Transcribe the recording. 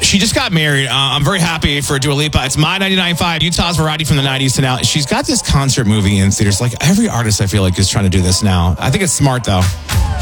She just got married. I'm very happy for Dua Lipa. It's My 99.5, Utah's variety from the 90s to now. She's got this concert movie in theaters. Like every artist, I feel like, is trying to do this now. I think it's smart, though.